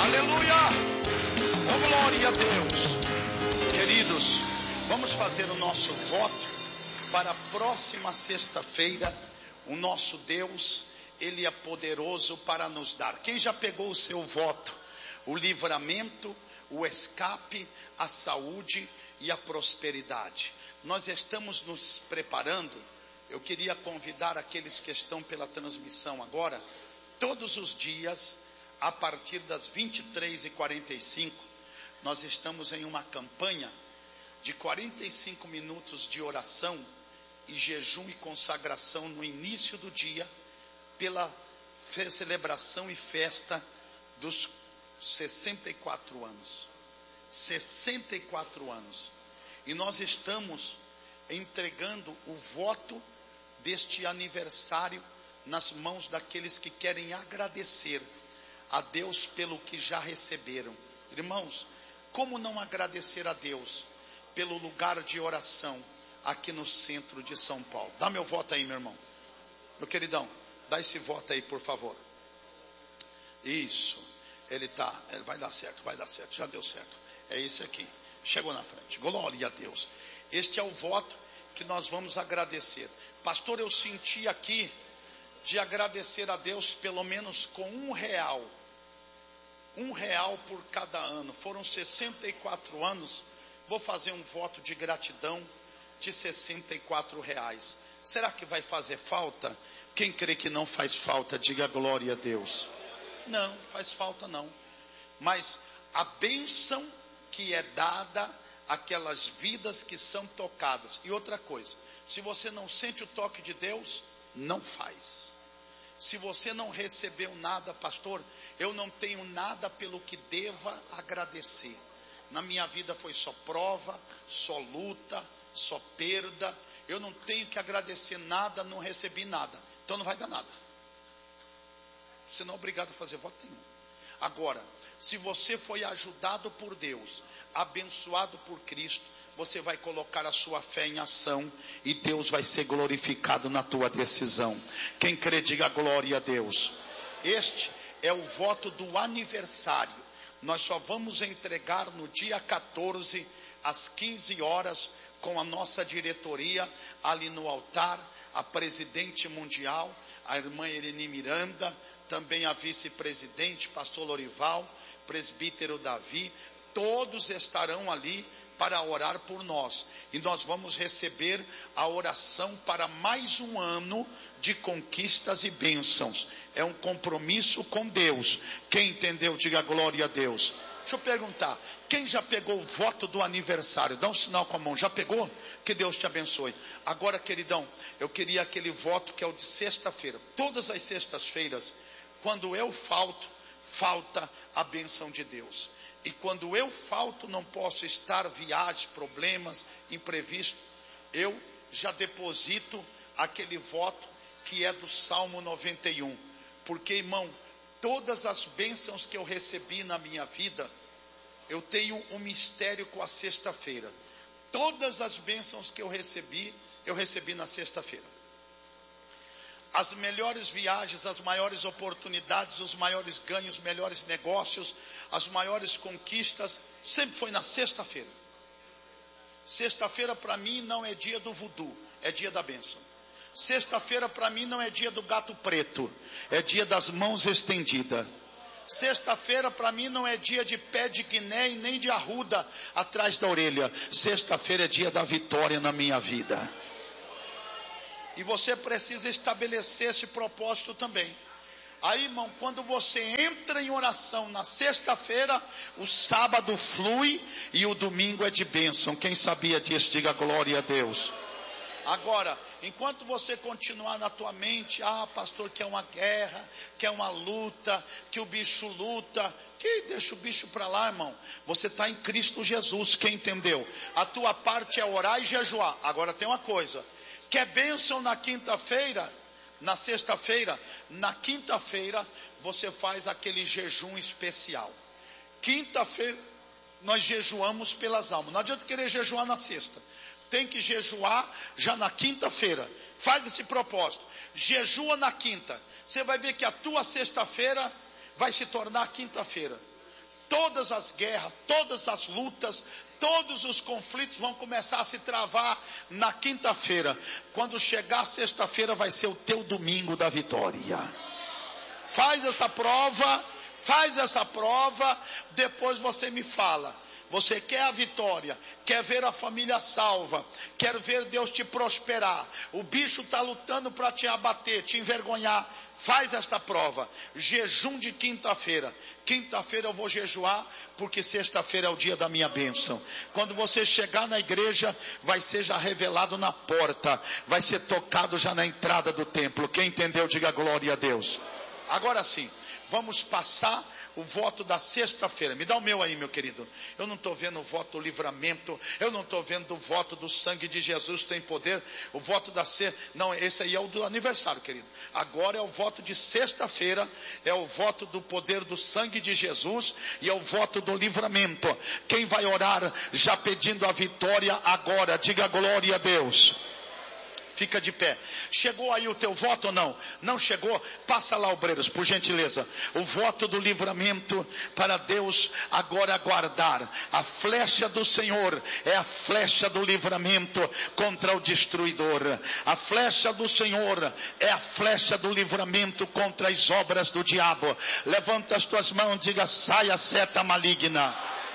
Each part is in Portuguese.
Aleluia! Oh, glória a Deus. Queridos, vamos fazer o nosso voto para a próxima sexta-feira. O nosso Deus, Ele é poderoso para nos dar. Quem já pegou o seu voto? O livramento, o escape, a saúde e a prosperidade. Nós estamos nos preparando. Eu queria convidar aqueles que estão pela transmissão agora, todos os dias, a partir das 23h45, nós estamos em uma campanha de 45 minutos de oração e jejum e consagração no início do dia, pela celebração e festa dos 64 anos. 64 anos. E nós estamos entregando o voto deste aniversário nas mãos daqueles que querem agradecer a Deus pelo que já receberam. Irmãos, como não agradecer a Deus pelo lugar de oração aqui no centro de São Paulo? Dá meu voto aí, meu irmão. Meu queridão, dá esse voto aí, por favor. Isso, ele vai dar certo, já deu certo. É esse aqui, chegou na frente. Glória a Deus. Este é o voto que nós vamos agradecer. Pastor, eu senti aqui de agradecer a Deus pelo menos com R$1. R$1 por cada ano. Foram 64 anos. Vou fazer um voto de gratidão de R$64. Será que vai fazer falta? Quem crê que não faz falta, diga glória a Deus. Não, faz falta não. Mas a bênção que é dada àquelas vidas que são tocadas. E outra coisa, se você não sente o toque de Deus, não faz. Se você não recebeu nada, pastor, eu não tenho nada pelo que deva agradecer. Na minha vida foi só prova, só luta, só perda. Eu não tenho que agradecer nada, não recebi nada. Então não vai dar nada. Você não é obrigado a fazer voto nenhum. Agora, se você foi ajudado por Deus, abençoado por Cristo, você vai colocar a sua fé em ação e Deus vai ser glorificado na tua decisão. Quem crê, diga glória a Deus. Este é o voto do aniversário. Nós só vamos entregar no dia 14, às 15 horas, com a nossa diretoria, ali no altar, a presidente mundial, a irmã Irene Miranda, também a vice-presidente, pastor Lorival, presbítero Davi, todos estarão ali para orar por nós. E nós vamos receber a oração para mais um ano de conquistas e bênçãos. É um compromisso com Deus. Quem entendeu, diga glória a Deus. Deixa eu perguntar, quem já pegou o voto do aniversário? Dá um sinal com a mão, já pegou? Que Deus te abençoe. Agora, queridão, eu queria aquele voto que é o de sexta-feira. Todas as sextas-feiras, quando eu falto, falta a bênção de Deus. E quando eu falto, não posso estar, viagens, problemas, imprevisto. Eu já deposito aquele voto que é do Salmo 91. Porque, irmão, todas as bênçãos que eu recebi na minha vida, eu tenho um mistério com a sexta-feira. Todas as bênçãos que eu recebi na sexta-feira. As melhores viagens, as maiores oportunidades, os maiores ganhos, os melhores negócios, as maiores conquistas, sempre foi na sexta-feira. Sexta-feira para mim não é dia do voodoo, é dia da bênção. Sexta-feira para mim não é dia do gato preto, é dia das mãos estendidas. Sexta-feira para mim não é dia de pé de guiné e nem de arruda atrás da orelha. Sexta-feira é dia da vitória na minha vida. E você precisa estabelecer esse propósito também. Aí, irmão, quando você entra em oração na sexta-feira, o sábado flui e o domingo é de bênção. Quem sabia disso, diga glória a Deus. Agora, enquanto você continuar na tua mente, pastor, que é uma guerra, que é uma luta, que o bicho luta, que deixa o bicho para lá, irmão. Você está em Cristo Jesus, quem entendeu? A tua parte é orar e jejuar. Agora tem uma coisa. Quer bênção na quinta-feira, na sexta-feira? Na quinta-feira você faz aquele jejum especial. Quinta-feira nós jejuamos pelas almas. Não adianta querer jejuar na sexta. Tem que jejuar já na quinta-feira. Faz esse propósito. Jejua na quinta. Você vai ver que a tua sexta-feira vai se tornar quinta-feira. todas as guerras, todas as lutas, todos os conflitos vão começar a se travar na quinta-feira. Quando chegar sexta-feira vai ser o teu domingo da vitória. Faz essa prova, depois você me fala. Você quer a vitória, quer ver a família salva, quer ver Deus te prosperar. O bicho está lutando para te abater, te envergonhar. Faz esta prova. Jejum de quinta-feira. Quinta-feira eu vou jejuar, porque sexta-feira é o dia da minha bênção. Quando você chegar na igreja, vai ser já revelado na porta, vai ser tocado já na entrada do templo. Quem entendeu, diga glória a Deus. Agora sim, vamos passar o voto da sexta-feira. Me dá o meu aí, meu querido. Eu não estou vendo o voto do livramento. Eu não estou vendo o voto do sangue de Jesus tem poder. O voto da sexta. Não, esse aí é o do aniversário, querido. Agora é o voto de sexta-feira. É o voto do poder do sangue de Jesus. E é o voto do livramento. Quem vai orar já pedindo a vitória agora? Diga glória a Deus. Fica de pé. Chegou aí o teu voto ou não? Não chegou? Passa lá, obreiros, por gentileza. O voto do livramento para Deus agora aguardar. A flecha do Senhor é a flecha do livramento contra o destruidor. A flecha do Senhor é a flecha do livramento contra as obras do diabo. Levanta as tuas mãos e diga: saia seta maligna.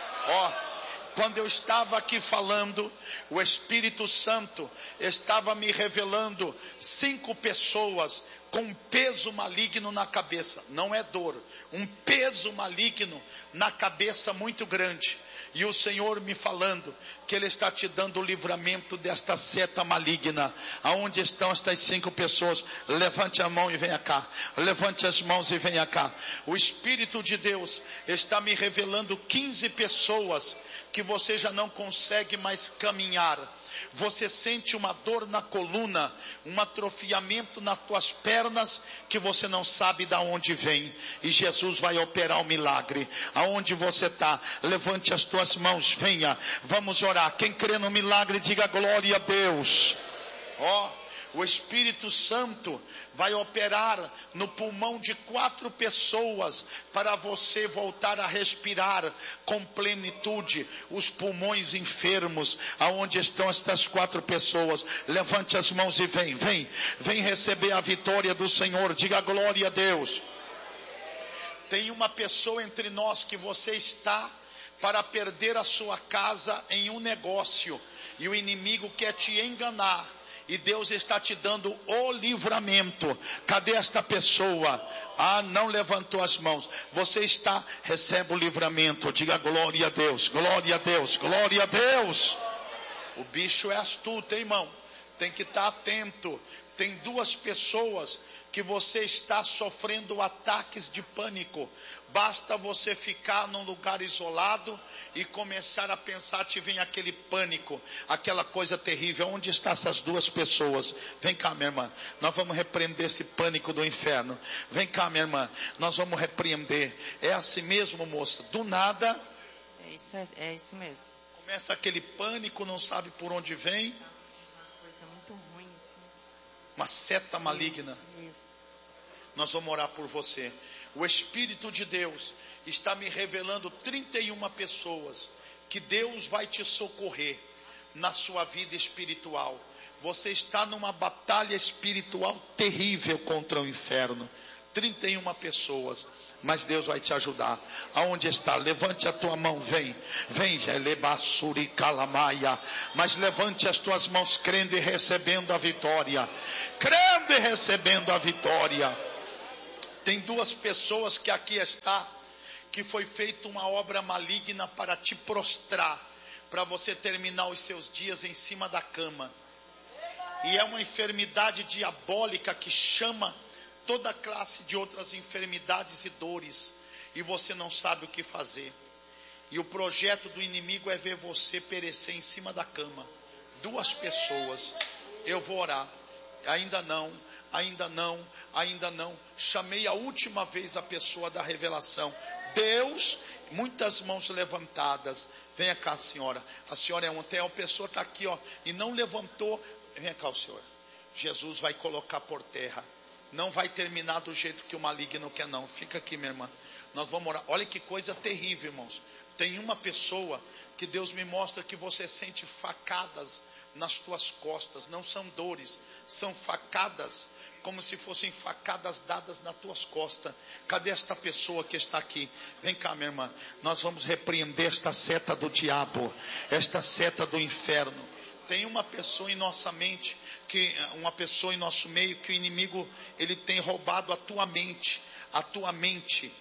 Quando eu estava aqui falando, o Espírito Santo estava me revelando 5 pessoas com um peso maligno na cabeça. Não é dor, um peso maligno na cabeça muito grande. E o Senhor me falando que Ele está te dando o livramento desta seta maligna. Aonde estão estas 5 pessoas? Levante a mão e venha cá. Levante as mãos e venha cá. O Espírito de Deus está me revelando 15 pessoas que você já não consegue mais caminhar. Você sente uma dor na coluna, um atrofiamento nas tuas pernas, que você não sabe de onde vem. E Jesus vai operar o milagre. Aonde você está? Levante as tuas mãos, venha. Vamos orar. Quem crê no milagre, diga glória a Deus. O Espírito Santo vai operar no pulmão de 4 pessoas para você voltar a respirar com plenitude. Os pulmões enfermos, aonde estão estas 4 pessoas? Levante as mãos e vem receber a vitória do Senhor. Diga glória a Deus. Tem uma pessoa entre nós que você está para perder a sua casa em um negócio, e o inimigo quer te enganar. E Deus está te dando o livramento. Cadê esta pessoa? Não levantou as mãos. Você está, recebe o livramento. Diga glória a Deus, glória a Deus, glória a Deus. O bicho é astuto, hein, irmão? Tem que estar atento. Tem 2 pessoas que você está sofrendo ataques de pânico. Basta você ficar num lugar isolado e começar a pensar, te vem aquele pânico, aquela coisa terrível. Onde estão essas 2 pessoas? Vem cá, minha irmã, nós vamos repreender esse pânico do inferno. Vem cá, minha irmã, nós vamos repreender. É assim mesmo, moça? Do nada é isso mesmo. Começa aquele pânico, não sabe por onde vem. Uma coisa muito ruim, assim. Uma seta maligna. Isso. Nós vamos orar por você. O Espírito de Deus está me revelando 31 pessoas que Deus vai te socorrer na sua vida espiritual. Você está numa batalha espiritual terrível contra o inferno. 31 pessoas. Mas Deus vai te ajudar. Aonde está? Levante a tua mão, vem, Elebassuri Calamaia. Mas levante as tuas mãos crendo e recebendo a vitória. Crendo e recebendo a vitória. Tem 2 pessoas que aqui está, que foi feita uma obra maligna para te prostrar, para você terminar os seus dias em cima da cama. E é uma enfermidade diabólica que chama toda classe de outras enfermidades e dores, e você não sabe o que fazer. E o projeto do inimigo é ver você perecer em cima da cama. 2 pessoas. Eu vou orar. Ainda não. Chamei a última vez a pessoa da revelação. Deus, muitas mãos levantadas. Venha cá, senhora. A senhora é ontem, a pessoa está aqui, e não levantou. Venha cá, o senhor. Jesus vai colocar por terra. Não vai terminar do jeito que o maligno quer, não. Fica aqui, minha irmã. Nós vamos orar. Olha que coisa terrível, irmãos. Tem uma pessoa que Deus me mostra que você sente facadas nas tuas costas. Não são dores, são facadas, como se fossem facadas dadas nas tuas costas. Cadê esta pessoa que está aqui? Vem cá, minha irmã. Nós vamos repreender esta seta do diabo, esta seta do inferno. Tem uma pessoa em nossa mente, uma pessoa em nosso meio, que o inimigo, ele tem roubado a tua mente. A tua mente,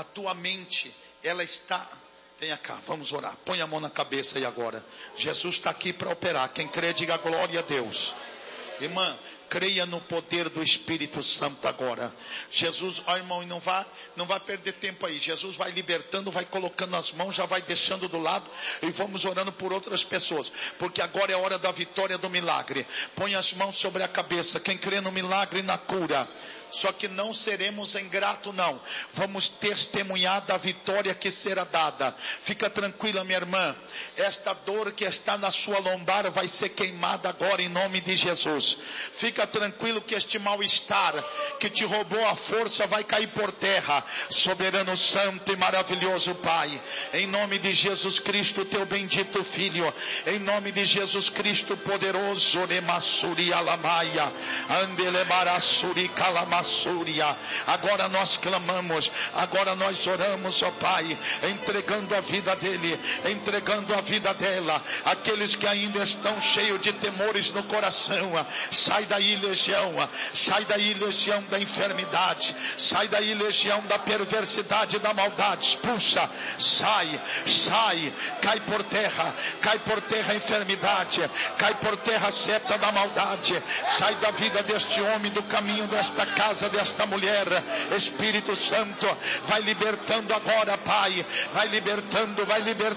ela está... Venha cá, vamos orar. Põe a mão na cabeça aí agora. Jesus está aqui para operar. Quem crê, diga glória a Deus. Irmã, creia no poder do Espírito Santo agora. Jesus, ó irmão, e não vai perder tempo aí. Jesus vai libertando, vai colocando as mãos, já vai deixando do lado, e vamos orando por outras pessoas, porque agora é a hora da vitória do milagre. Põe as mãos sobre a cabeça. Quem crê no milagre e na cura. Só que não seremos ingratos, não. Vamos testemunhar da vitória que será dada. Fica tranquila, minha irmã. Esta dor que está na sua lombar vai ser queimada agora em nome de Jesus. Fica tranquilo que este mal-estar que te roubou a força vai cair por terra. Soberano Santo e maravilhoso Pai, em nome de Jesus Cristo, teu bendito Filho, em nome de Jesus Cristo poderoso, Nemassuri Alamaia, Andelebarasuri Calamaia. Agora nós clamamos, agora nós oramos, ó Pai, entregando a vida dele, entregando a vida dela. Aqueles que ainda estão cheios de temores no coração, sai daí, legião, sai daí, legião da enfermidade, sai daí, legião da perversidade, da maldade, expulsa, sai, cai por terra a enfermidade, cai por terra a seta da maldade, sai da vida deste homem, do caminho desta casa, desta mulher. Espírito Santo, vai libertando agora, Pai, vai libertando.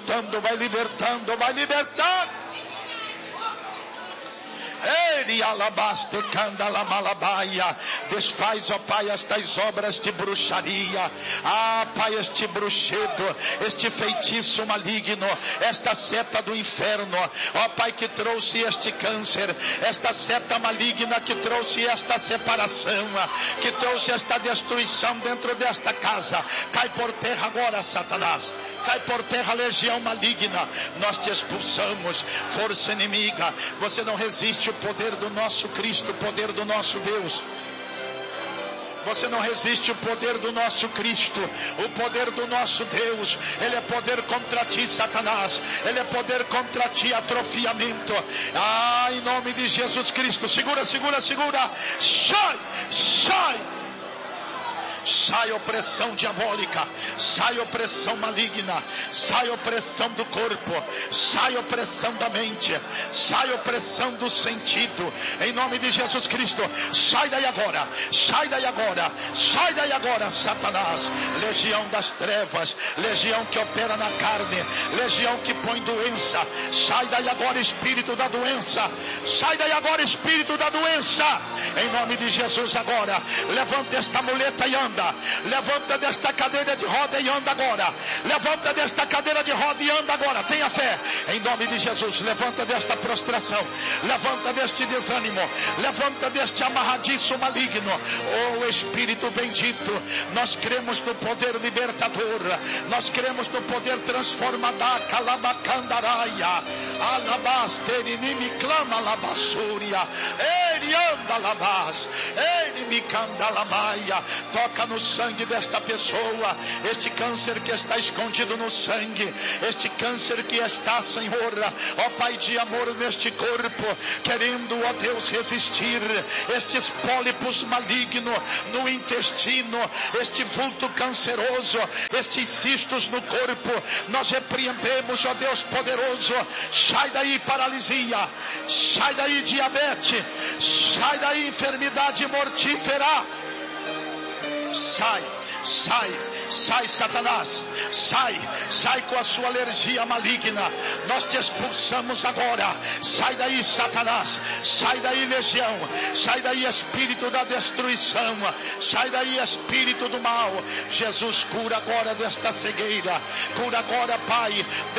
Desfaz, ó Pai, estas obras de bruxaria. Pai, este bruxedo, este feitiço maligno, esta seta do inferno, ó Pai, que trouxe este câncer, esta seta maligna que trouxe esta separação, que trouxe esta destruição dentro desta casa. Cai por terra agora, Satanás. Cai por terra, legião maligna. Nós te expulsamos, força inimiga. Você não resiste o poder do nosso Cristo, o poder do nosso Deus. Você não resiste o poder do nosso Cristo, o poder do nosso Deus. Ele é poder contra ti, Satanás. Ele é poder contra ti, atrofiamento. Em nome de Jesus Cristo. Segura. Sai. Sai opressão diabólica, sai opressão maligna, sai opressão do corpo, sai opressão da mente, sai opressão do sentido, em nome de Jesus Cristo. Sai daí agora, Satanás, legião das trevas, legião que opera na carne, legião que põe doença. Sai daí agora, espírito da doença, em nome de Jesus. Agora levanta esta muleta e anda. Levanta desta cadeira de roda e anda agora. Levanta desta cadeira de roda e anda agora. Tenha fé, em nome de Jesus. Levanta desta prostração, levanta deste desânimo, levanta deste amarradiço maligno. Espírito bendito, nós cremos no poder libertador, nós cremos no poder transformador. Calabacandaraia, alabasteri me clama labassúria, ele anda labas, ele me candalamaia. Toca no sangue desta pessoa, este câncer que está escondido no sangue, este câncer que está, Senhor, ó Pai de amor, neste corpo, querendo, ó Deus, resistir, estes pólipos malignos no intestino, este vulto canceroso, estes cistos no corpo, nós repreendemos, ó Deus poderoso. Sai daí paralisia, sai daí diabetes, sai daí enfermidade mortífera. Sai, Satanás, sai com a sua alergia maligna. Nós te expulsamos agora. Sai daí, Satanás, sai daí, legião, sai daí, espírito da destruição, sai daí, espírito do mal. Jesus, cura agora desta cegueira, cura agora, Pai,